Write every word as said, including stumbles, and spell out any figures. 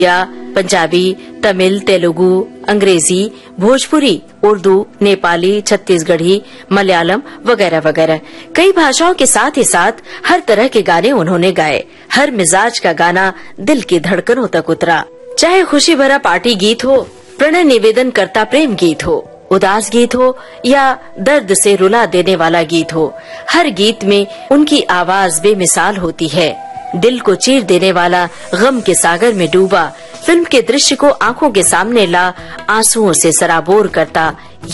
या पंजाबी, तमिल, तेलुगु, अंग्रेजी, भोजपुरी, उर्दू, नेपाली, छत्तीसगढ़ी, मलयालम वगैरह वगैरह कई भाषाओं के साथ ही साथ हर तरह के गाने उन्होंने गाए। हर मिजाज का गाना दिल की धड़कनों तक उतरा। चाहे खुशी भरा पार्टी गीत हो, प्रणय निवेदन करता प्रेम गीत हो, उदास गीत हो या दर्द से रुला देने वाला गीत हो, हर गीत में उनकी आवाज बेमिसाल होती है। दिल को चीर देने वाला, गम के सागर में डूबा, फिल्म के दृश्य को आंखों के सामने ला आंसुओं से सराबोर करता